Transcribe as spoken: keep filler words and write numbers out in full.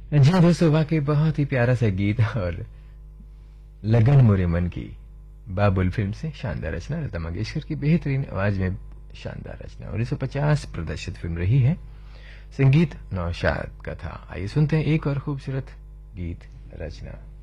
जी दोस्तों, वाकई बहुत ही प्यारा सा गीत और लगन मोरे मन की बाबुल फिल्म से शानदार रचना, लता मंगेशकर की बेहतरीन आवाज में शानदार रचना। उन्नीस सौ पचास प्रदर्शित फिल्म रही है, संगीत नौशाद का था। आइए सुनते हैं एक और खूबसूरत गीत रचना।